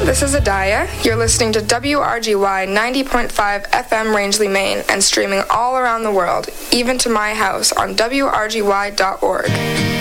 this is Adaya. You're listening to WRGY 90.5 FM Rangeley, Maine, and streaming all around the world, even to my house on WRGY.org.